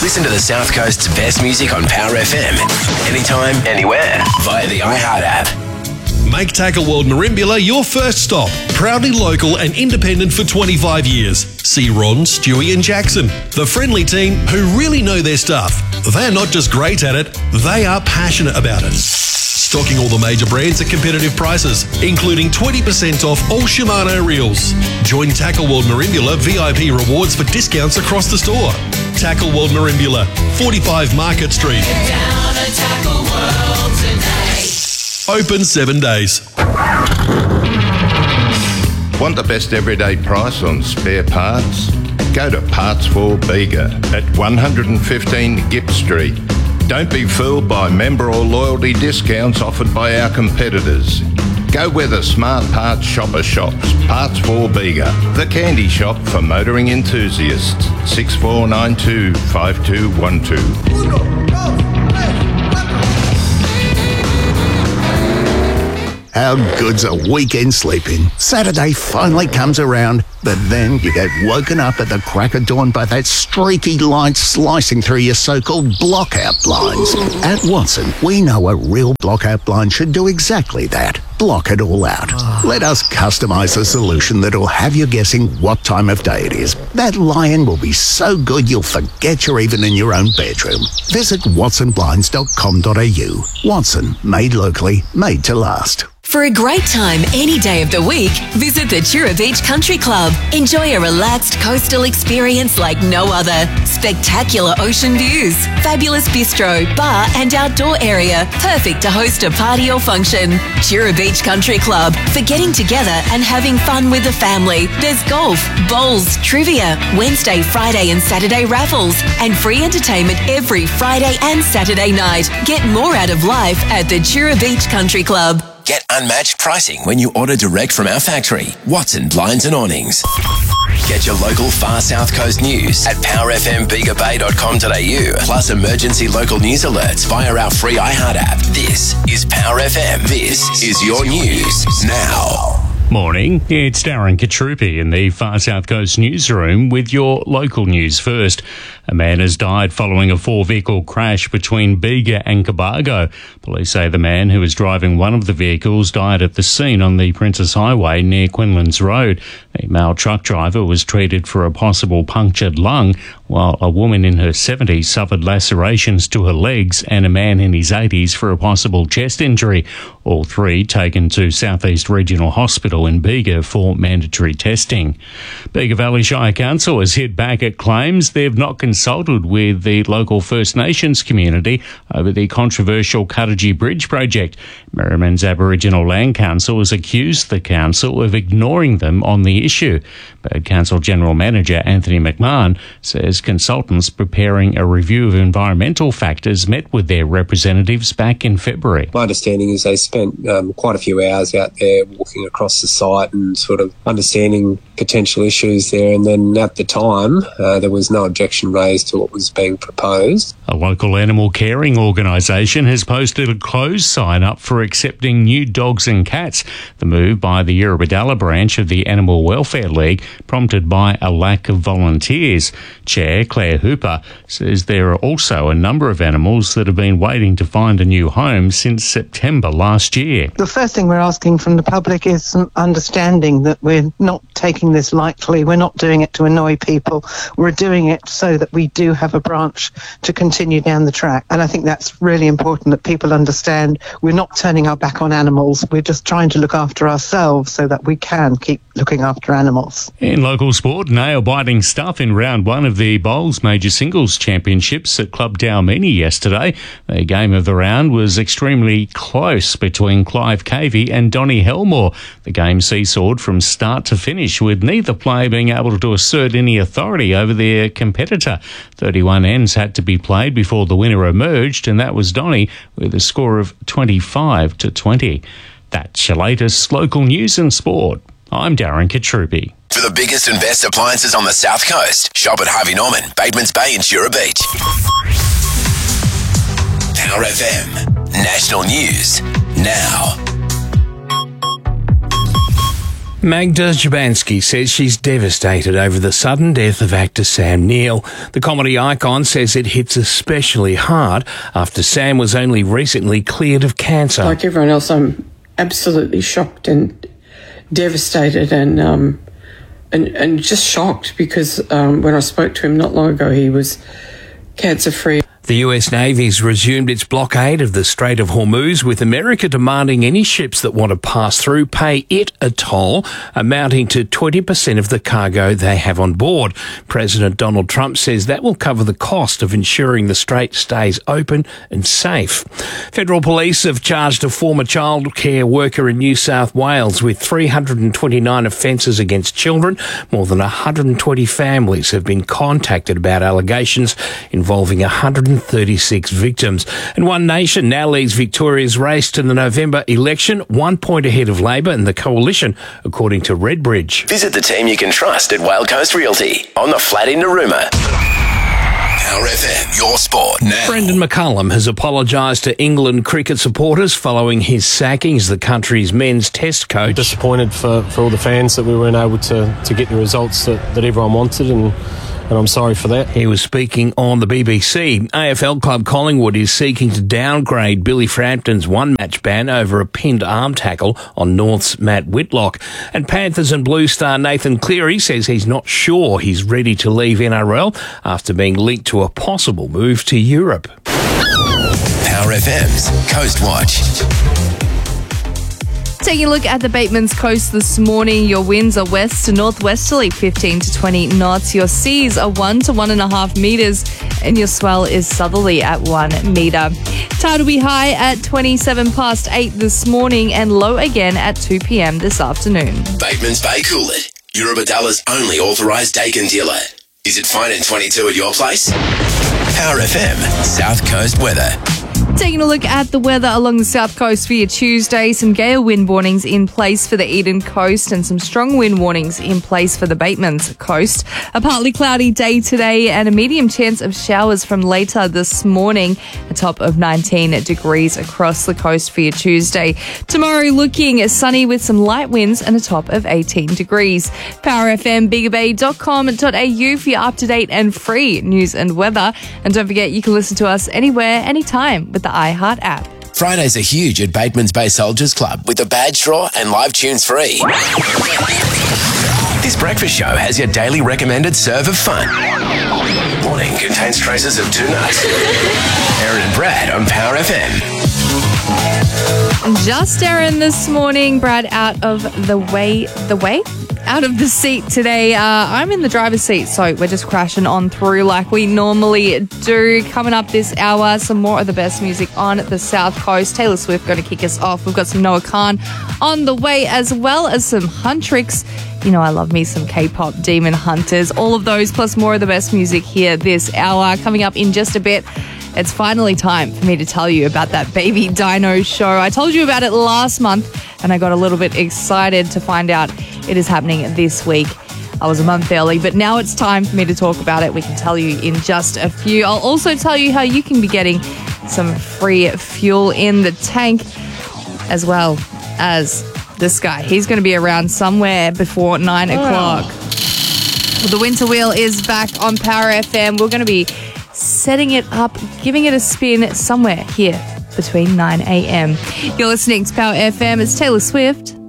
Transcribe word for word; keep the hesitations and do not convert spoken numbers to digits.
Listen to the South Coast's best music on Power F M. Anytime, anywhere, via the iHeart app. Make Tackle World Merimbula your first stop. Proudly local and independent for twenty-five years. See Ron, Stewie and Jackson, the friendly team who really know their stuff. They're not just great at it, they are passionate about it. Stocking all the major brands at competitive prices, including twenty percent off all Shimano reels. Join Tackle World Merimbula V I P rewards for discounts across the store. Tackle World Merimbula, forty-five Market Street. Get down to Tackle World today. Open seven days. Want the best everyday price on spare parts? Go to Parts for Bega at one fifteen Gipp Street. Don't be fooled by member or loyalty discounts offered by our competitors. Go where the smart parts shopper shops. Parts for Bega, the candy shop for motoring enthusiasts. six four nine two, five two one two. How good's a weekend sleeping? Saturday finally comes around, but then you get woken up at the crack of dawn by that streaky light slicing through your so-called blockout blinds. At Watson, we know a real blockout blind should do exactly that. Block it all out. Let us customise a solution that'll have you guessing what time of day it is. That lion will be so good you'll forget you're even in your own bedroom. Visit watson blinds dot com dot a u. Watson, made locally, made to last. For a great time any day of the week, visit the Chura Beach Country Club. Enjoy a relaxed coastal experience like no other. Spectacular ocean views, fabulous bistro, bar and outdoor area, perfect to host a party or function. Chura Beach Country Club, for getting together and having fun with the family. There's golf, bowls, trivia, Wednesday, Friday and Saturday raffles, and free entertainment every Friday and Saturday night. Get more out of life at the Chura Beach Country Club. Get unmatched pricing when you order direct from our factory, Watson Blinds and Awnings. Get your local far South Coast news at power f m bega bay dot com dot a u, plus emergency local news alerts via our free iHeart app. This is Power F M. This is your news now. Morning, it's Darren Katrupi in the Far South Coast newsroom with your local news first. A man has died following a four-vehicle crash between Bega and Cobargo. Police say the man who was driving one of the vehicles died at the scene on the Princess Highway near Quinlan's Road. A male truck driver was treated for a possible punctured lung, while a woman in her seventies suffered lacerations to her legs and a man in his eighties for a possible chest injury. All three taken to South East Regional Hospital in Bega for mandatory testing. Bega Valley Shire Council has hit back at claims they've not consulted with the local First Nations community over the controversial Cuttagee Bridge project. Merriman's Aboriginal Land Council has accused the council of ignoring them on the issue. But Council General Manager Anthony McMahon says consultants preparing a review of environmental factors met with their representatives back in February. My understanding is they spent um, quite a few hours out there walking across the site and sort of understanding potential issues there, and then at the time uh, there was no objection raised to what was being proposed. A local animal caring organisation has posted a closed sign up for accepting new dogs and cats. The move by the Eurobodalla branch of the Animal Welfare League prompted by a lack of volunteers. Chair Claire Hooper says there are also a number of animals that have been waiting to find a new home since September last year. The first thing we're asking from the public is some understanding that we're not taking this lightly. We're not doing it to annoy people. We're doing it so that we do have a branch to continue down the track. And I think that's really important that people understand we're not turning our back on animals. We're just trying to look after ourselves so that we can keep looking after animals. In local sport, nail-biting stuff in round one of the Bowls Major Singles Championships at Club Dalmeny yesterday. The game of the round was extremely close between Clive Cavey and Donny Helmore. The game seesawed from start to finish, with neither player being able to assert any authority over their competitor. thirty-one ends had to be played before the winner emerged, and that was Donny with a score of twenty-five to twenty. That's your latest local news and sport. I'm Darren Katrupi. For the biggest and best appliances on the South Coast, shop at Harvey Norman, Batemans Bay and Chura Beach. Power F M. National News. Now. Magda Szubanski says she's devastated over the sudden death of actor Sam Neill. The comedy icon says it hits especially hard after Sam was only recently cleared of cancer. Like everyone else, I'm absolutely shocked and devastated and um, and, and just shocked because um, when I spoke to him not long ago, he was cancer-free. The U S Navy's resumed its blockade of the Strait of Hormuz, with America demanding any ships that want to pass through pay it a toll amounting to twenty percent of the cargo they have on board. President Donald Trump says that will cover the cost of ensuring the strait stays open and safe. Federal police have charged a former child care worker in New South Wales with three hundred twenty-nine offences against children. More than one hundred twenty families have been contacted about allegations involving one hundred thirty-six victims. And One Nation now leads Victoria's race to the November election, one point ahead of Labor and the Coalition, according to Redbridge. Visit the team you can trust at Whale Coast Realty on the flat in Narooma. Power F M, your sport now. Brendan McCullum has apologised to England cricket supporters following his sacking as the country's men's test coach. Disappointed for, for all the fans that we weren't able to, to get the results that, that everyone wanted, and and I'm sorry for that. He was speaking on the B B C. A F L club Collingwood is seeking to downgrade Billy Frampton's one-match ban over a pinned arm tackle on North's Matt Whitlock. And Panthers and Blue Star Nathan Cleary says he's not sure he's ready to leave N R L after being linked to a possible move to Europe. Power F M's Coast Watch. Taking a look at the Batemans Coast this morning, your winds are west to northwesterly, fifteen to twenty knots. Your seas are one to one and a half metres, and your swell is southerly at one metre. Tide will be high at twenty-seven past eight this morning and low again at two p.m. this afternoon. Batemans Bay Coolid, Eurobadalla's only authorised Dakin dealer. Is it fine in twenty-two at your place? Power F M South Coast weather. Taking a look at the weather along the south coast for your Tuesday, some gale wind warnings in place for the Eden coast and some strong wind warnings in place for the Batemans coast. A partly cloudy day today and a medium chance of showers from later this morning, a top of nineteen degrees across the coast for your Tuesday. Tomorrow looking sunny with some light winds and a top of eighteen degrees. Power F M bigger bay dot com dot a u for your up-to-date and free news and weather. And don't forget, you can listen to us anywhere, anytime with the iHeart app. Fridays are huge at Batemans Bay Soldiers Club with a badge draw and live tunes free. This breakfast show has your daily recommended serve of fun. Morning contains traces of two nuts. Aaron and Brad on Power F M. Just Aaron this morning. Brad out of the way, the way? Out of the seat today. Uh, I'm in the driver's seat, so we're just crashing on through like we normally do. Coming up this hour, some more of the best music on the South Coast. Taylor Swift going to kick us off. We've got some Noah Khan on the way, as well as some Huntrix. You know I love me some K-pop Demon Hunters. All of those, plus more of the best music here this hour. Coming up in just a bit. It's finally time for me to tell you about that Baby Dino show. I told you about it last month, and I got a little bit excited to find out it is happening this week. I was a month early, but now it's time for me to talk about it. We can tell you in just a few. I'll also tell you how you can be getting some free fuel in the tank, as well as this guy. He's going to be around somewhere before nine o'clock. Well, the Winter Wheel is back on Power F M. We're going to be setting it up, giving it a spin somewhere here between nine a.m. You're listening to Power F M. It's Taylor Swift.